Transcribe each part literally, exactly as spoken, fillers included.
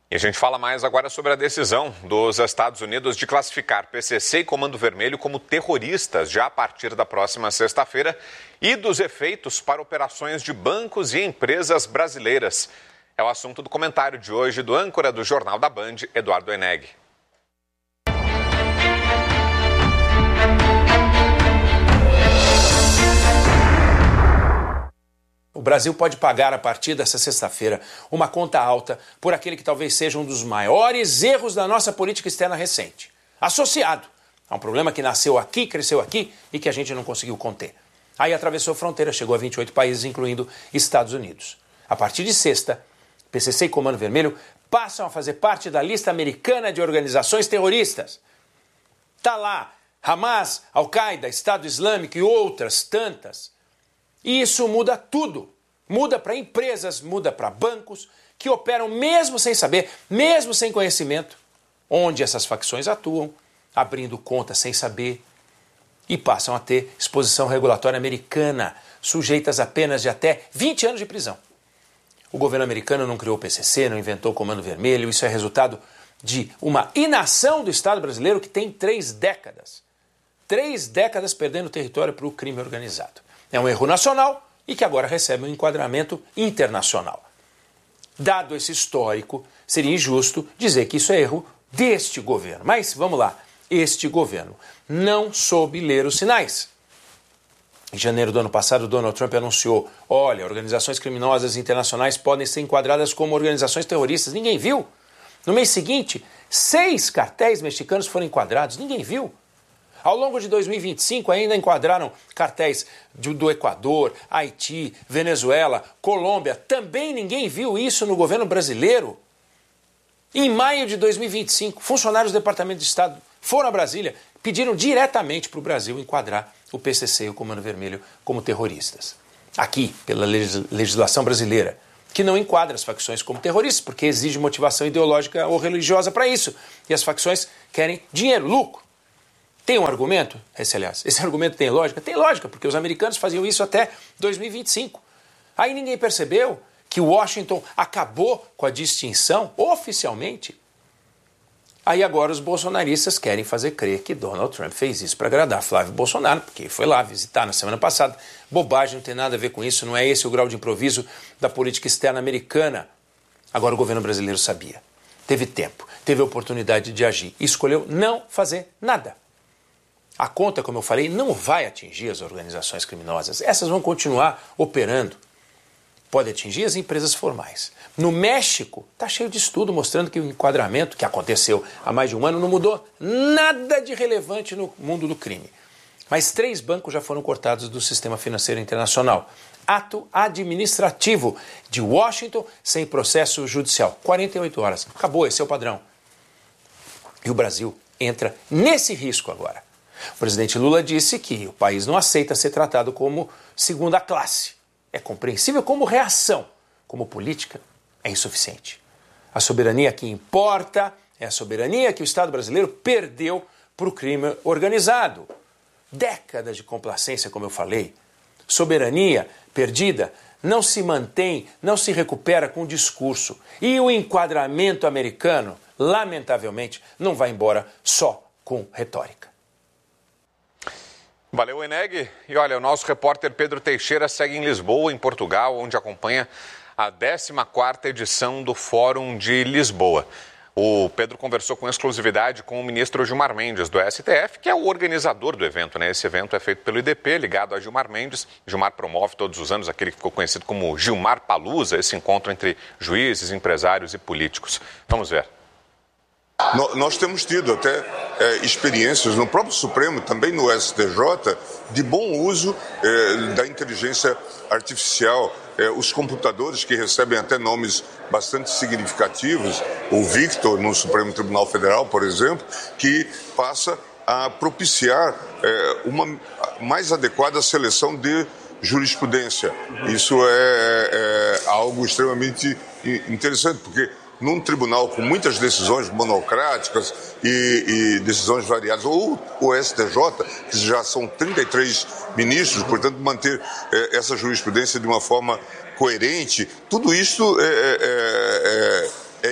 E a gente fala mais agora sobre a decisão dos Estados Unidos de classificar P C C e Comando Vermelho como terroristas já a partir da próxima sexta-feira e dos efeitos para operações de bancos e empresas brasileiras. É o assunto do comentário de hoje do âncora do Jornal da Band, Eduardo Eneg. O Brasil pode pagar, a partir dessa sexta-feira, uma conta alta por aquele que talvez seja um dos maiores erros da nossa política externa recente, associado a um problema que nasceu aqui, cresceu aqui e que a gente não conseguiu conter. Aí atravessou a fronteira, chegou a vinte e oito países, incluindo Estados Unidos. A partir de sexta, P C C e Comando Vermelho passam a fazer parte da lista americana de organizações terroristas. Tá lá Hamas, Al-Qaeda, Estado Islâmico e outras tantas. E isso muda tudo. Muda para empresas, muda para bancos que operam mesmo sem saber, mesmo sem conhecimento, onde essas facções atuam, abrindo conta sem saber, e passam a ter exposição regulatória americana, sujeitas a penas de até vinte anos de prisão. O governo americano não criou o P C C, não inventou o Comando Vermelho, isso é resultado de uma inação do Estado brasileiro que tem três décadas. Três décadas perdendo território para o crime organizado. É um erro nacional e que agora recebe um enquadramento internacional. Dado esse histórico, seria injusto dizer que isso é erro deste governo. Mas, vamos lá, este governo não soube ler os sinais. Em janeiro do ano passado, Donald Trump anunciou, olha, organizações criminosas internacionais podem ser enquadradas como organizações terroristas. Ninguém viu. No mês seguinte, seis cartéis mexicanos foram enquadrados. Ninguém viu. Ao longo de dois mil e vinte e cinco, ainda enquadraram cartéis do Equador, Haiti, Venezuela, Colômbia. Também ninguém viu isso no governo brasileiro. Em maio de dois mil e vinte e cinco, funcionários do Departamento de Estado foram a Brasília, pediram diretamente para o Brasil enquadrar o P C C e o Comando Vermelho como terroristas. Aqui, pela legislação brasileira, que não enquadra as facções como terroristas, porque exige motivação ideológica ou religiosa para isso. E as facções querem dinheiro, lucro. Tem um argumento? Esse, aliás, esse argumento tem lógica? Tem lógica, porque os americanos faziam isso até dois mil e vinte e cinco. Aí ninguém percebeu que Washington acabou com a distinção oficialmente. Aí agora os bolsonaristas querem fazer crer que Donald Trump fez isso para agradar Flávio Bolsonaro, porque foi lá visitar na semana passada. Bobagem, não tem nada a ver com isso, não é esse o grau de improviso da política externa americana. Agora o governo brasileiro sabia, teve tempo, teve a oportunidade de agir e escolheu não fazer nada. A conta, como eu falei, não vai atingir as organizações criminosas. Essas vão continuar operando. Pode atingir as empresas formais. No México, está cheio de estudo mostrando que o enquadramento que aconteceu há mais de um ano não mudou nada de relevante no mundo do crime. Mas três bancos já foram cortados do sistema financeiro internacional. Ato administrativo de Washington sem processo judicial. quarenta e oito horas. Acabou, esse é o padrão. E o Brasil entra nesse risco agora. O presidente Lula disse que o país não aceita ser tratado como segunda classe. É compreensível como reação, como política, é insuficiente. A soberania que importa é a soberania que o Estado brasileiro perdeu para o crime organizado. Décadas de complacência, como eu falei. Soberania perdida não se mantém, não se recupera com discurso. E o enquadramento americano, lamentavelmente, não vai embora só com retórica. Valeu, Eneg. E olha, o nosso repórter Pedro Teixeira segue em Lisboa, em Portugal, onde acompanha a décima quarta edição do Fórum de Lisboa. O Pedro conversou com exclusividade com o ministro Gilmar Mendes, do S T F, que é o organizador do evento, né? Esse evento é feito pelo I D P, ligado a Gilmar Mendes. Gilmar promove todos os anos aquele que ficou conhecido como Gilmar Palusa, esse encontro entre juízes, empresários e políticos. Vamos ver. Nós temos tido até é, experiências no próprio Supremo, também no S T J, de bom uso é, da inteligência artificial. É, os computadores que recebem até nomes bastante significativos, o Victor no Supremo Tribunal Federal, por exemplo, que passa a propiciar é, uma mais adequada seleção de jurisprudência. Isso é, é algo extremamente interessante, porque num tribunal com muitas decisões monocráticas e, e decisões variadas, ou o S T J, que já são trinta e três ministros, portanto, manter é, essa jurisprudência de uma forma coerente, tudo isso é, é, é, é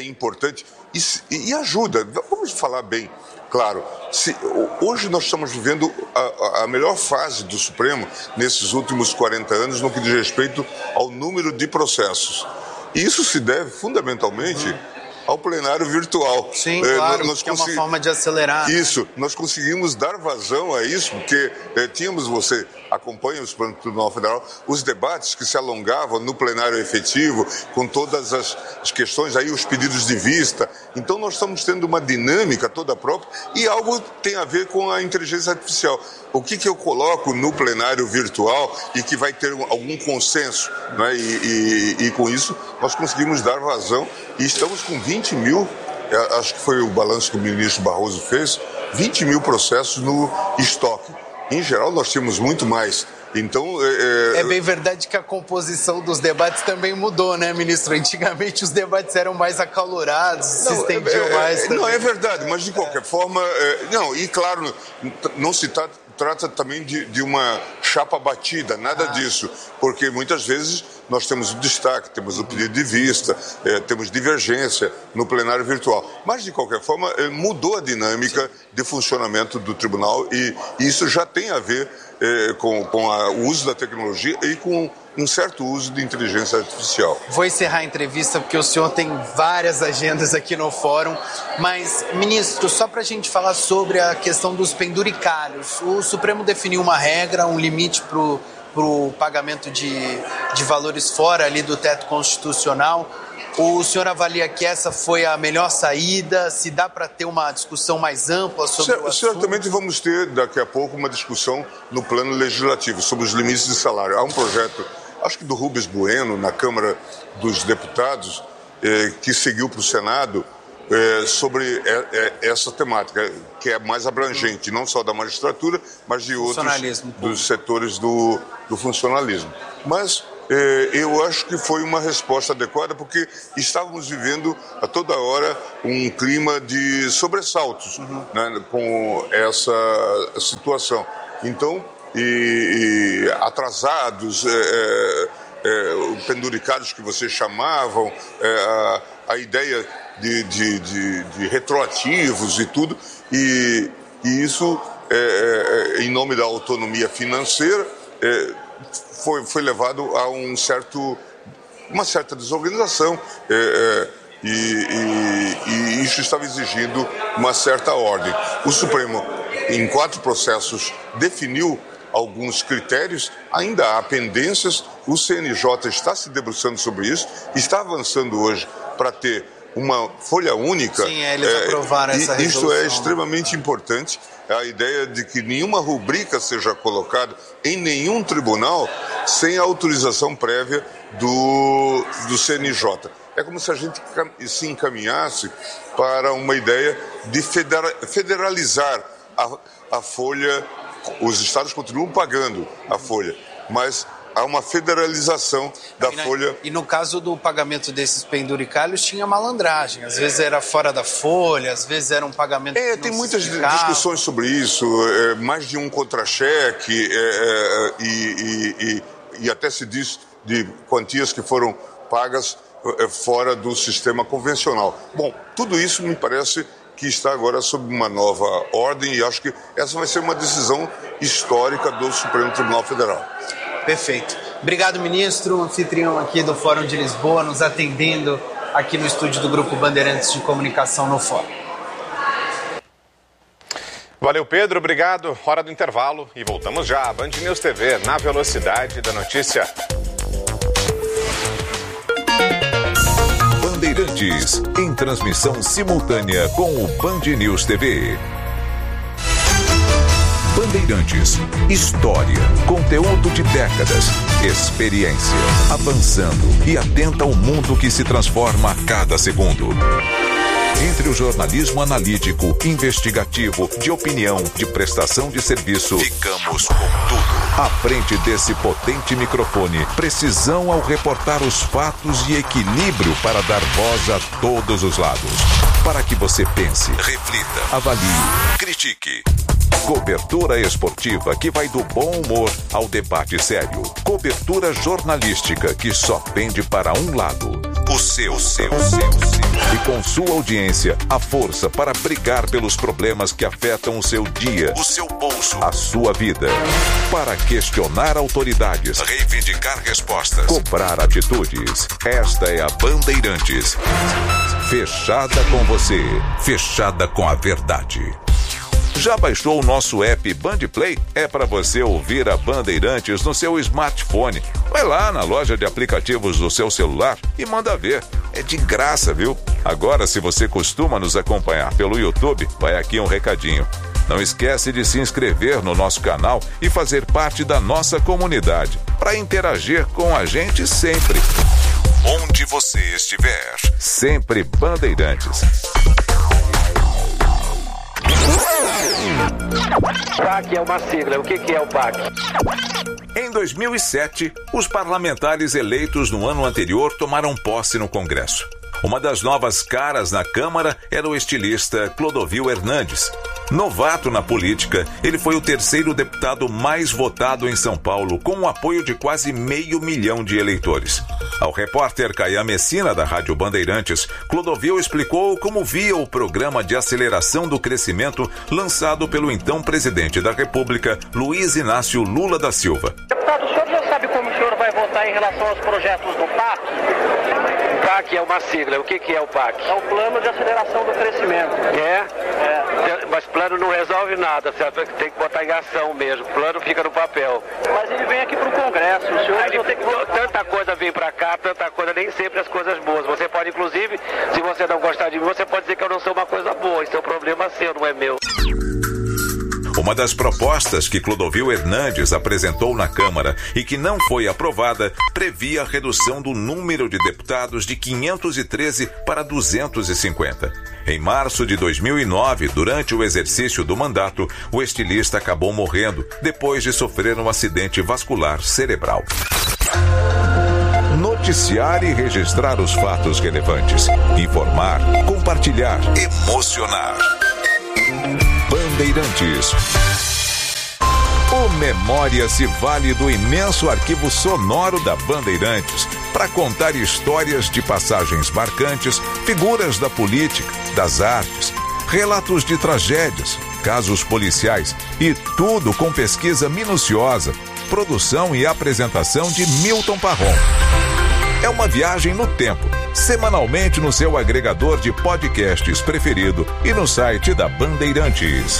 importante e, e ajuda. Vamos falar bem, claro. Se, hoje nós estamos vivendo a, a melhor fase do Supremo nesses últimos quarenta anos no que diz respeito ao número de processos. E isso se deve fundamentalmente uhum. ao plenário virtual. Sim, é, claro, nós que consegui... é uma forma de acelerar. Isso, nós conseguimos dar vazão a isso, porque é, tínhamos, você acompanha o Supremo Tribunal Federal, os debates que se alongavam no plenário efetivo, com todas as, as questões, aí os pedidos de vista. Então nós estamos tendo uma dinâmica toda própria e algo tem a ver com a inteligência artificial. O que, que eu coloco no plenário virtual e que vai ter algum consenso, né? e, e, e com isso nós conseguimos dar vazão e estamos com vinte mil, acho que foi o balanço que o ministro Barroso fez, vinte mil processos no estoque. Em geral, nós tínhamos muito mais. Então, é... é bem verdade que a composição dos debates também mudou, né, ministro? Antigamente os debates eram mais acalorados, não, se estendiam é, mais. É, não, é verdade, mas de qualquer é. forma... É, não, e claro, não se trata, trata também de, de uma chapa batida, nada ah. disso. Porque muitas vezes nós temos o destaque, temos o pedido de vista, é, temos divergência no plenário virtual. Mas, de qualquer forma, é, mudou a dinâmica de funcionamento do tribunal e, e isso já tem a ver é, com, com a, o uso da tecnologia e com um certo uso de inteligência artificial. Vou encerrar a entrevista porque o senhor tem várias agendas aqui no fórum, mas, ministro, só para a gente falar sobre a questão dos penduricalhos. O Supremo definiu uma regra, um limite para o para o pagamento de, de valores fora ali do teto constitucional. O senhor avalia que essa foi a melhor saída? Se dá para ter uma discussão mais ampla sobre C- o assunto? Certamente vamos ter daqui a pouco uma discussão no plano legislativo sobre os limites de salário. Há um projeto, acho que do Rubens Bueno, na Câmara dos Deputados, eh, que seguiu para o Senado, É, sobre é, é, essa temática, que é mais abrangente, não só da magistratura, mas de outros dos setores do, do funcionalismo. Mas é, eu acho que foi uma resposta adequada, porque estávamos vivendo a toda hora um clima de sobressaltos uhum. né, com essa situação. Então, e, e atrasados, é, é, penduricados que vocês chamavam, é, a, a ideia De, de, de, de retroativos e tudo, e, e isso, é, é, em nome da autonomia financeira, é, foi, foi levado a um certo, uma certa desorganização, é, é, e, e, e isso estava exigindo uma certa ordem. O Supremo, em quatro processos, definiu alguns critérios, ainda há pendências, o C N J está se debruçando sobre isso, está avançando hoje para ter uma folha única. Sim, eles aprovaram é, essa resolução. Isso é extremamente importante, a ideia de que nenhuma rubrica seja colocada em nenhum tribunal sem a autorização prévia do, do C N J. É como se a gente se encaminhasse para uma ideia de federa, federalizar a, a folha. Os estados continuam pagando a folha, mas há uma federalização da e na, folha. E no caso do pagamento desses penduricalhos tinha malandragem. Às vezes era fora da folha, às vezes era um pagamento É, que tem não muitas se discussões sobre isso, é, mais de um contra-cheque, é, é, e, e, e, e até se diz de quantias que foram pagas é, fora do sistema convencional. Bom, tudo isso me parece que está agora sob uma nova ordem e acho que essa vai ser uma decisão histórica do Supremo Tribunal Federal. Perfeito. Obrigado, ministro, anfitrião aqui do Fórum de Lisboa, nos atendendo aqui no estúdio do Grupo Bandeirantes de Comunicação no Fórum. Valeu, Pedro, obrigado. Hora do intervalo e voltamos já. Band News T V, na velocidade da notícia. Bandeirantes, em transmissão simultânea com o Band News T V. Bandeirantes, história, conteúdo de décadas, experiência, avançando e atenta ao mundo que se transforma a cada segundo. Entre o jornalismo analítico, investigativo, de opinião, de prestação de serviço, ficamos com tudo. À frente desse potente microfone, precisão ao reportar os fatos e equilíbrio para dar voz a todos os lados. Para que você pense, reflita, avalie, critique. Cobertura esportiva que vai do bom humor ao debate sério. Cobertura jornalística que só pende para um lado. O seu, o seu, o seu, o seu. E com sua audiência, a força para brigar pelos problemas que afetam o seu dia, o seu bolso, a sua vida. Para questionar autoridades, reivindicar respostas, cobrar atitudes. Esta é a Bandeirantes. Fechada com você, fechada com a verdade. Já baixou o nosso app Bandplay? É para você ouvir a Bandeirantes no seu smartphone. Vai lá na loja de aplicativos do seu celular e manda ver. É de graça, viu? Agora, se você costuma nos acompanhar pelo YouTube, vai aqui um recadinho. Não esquece de se inscrever no nosso canal e fazer parte da nossa comunidade, para interagir com a gente sempre. Onde você estiver, sempre Bandeirantes. P A C é uma sigla. O que que é o P A C? Em dois mil e sete, os parlamentares eleitos no ano anterior tomaram posse no Congresso. Uma das novas caras na Câmara era o estilista Clodovil Hernandes. Novato na política, ele foi o terceiro deputado mais votado em São Paulo, com o apoio de quase meio milhão de eleitores. Ao repórter Caiá Messina, da Rádio Bandeirantes, Clodovil explicou como via o programa de aceleração do crescimento lançado pelo então presidente da República, Luiz Inácio Lula da Silva. Deputado, o senhor já sabe como o senhor vai votar em relação aos projetos do P A C? P A C é uma sigla. O que que é o P A C? É o Plano de Aceleração do Crescimento. É? É. Mas plano não resolve nada, certo? Tem que botar em ação mesmo. Plano fica no papel. Mas ele vem aqui para o Congresso. O senhor ele, tem que... Tanta coisa vem para cá, tanta coisa, nem sempre as coisas boas. Você pode, inclusive, se você não gostar de mim, você pode dizer que eu não sou uma coisa boa. Isso é um problema seu, não é meu. Uma das propostas que Clodovil Hernandes apresentou na Câmara e que não foi aprovada previa a redução do número de deputados de quinhentos e treze para duzentos e cinquenta. Em março de dois mil e nove, durante o exercício do mandato, o estilista acabou morrendo depois de sofrer um acidente vascular cerebral. Noticiar e registrar os fatos relevantes. Informar, compartilhar, emocionar. Bandeirantes. O Memória se vale do imenso arquivo sonoro da Bandeirantes para contar histórias de passagens marcantes, figuras da política, das artes, relatos de tragédias, casos policiais e tudo com pesquisa minuciosa, produção e apresentação de Milton Parron. É uma viagem no tempo, semanalmente no seu agregador de podcasts preferido e no site da Bandeirantes.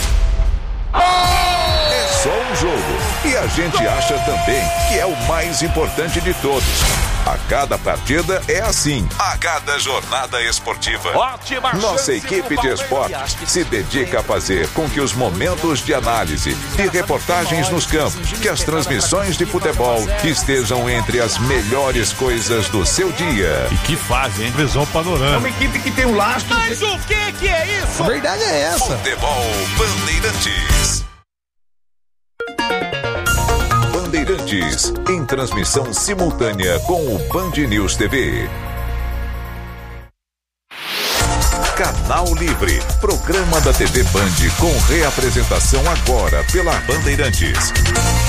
É só um jogo e a gente acha também que é o mais importante de todos. A cada partida é assim. A cada jornada esportiva. Ótima. Nossa equipe de esportes se dedica a fazer com que os momentos de análise e reportagens nos campos, que as transmissões de futebol estejam entre as melhores coisas do seu dia. E que fase, hein? Visão panorâmica. É uma equipe que tem um lastro. Mas o que que é isso? A verdade é essa. Futebol Bandeirantes. Bandeirantes, em transmissão simultânea com o Band News T V. Canal Livre, programa da T V Band com reapresentação agora pela Bandeirantes.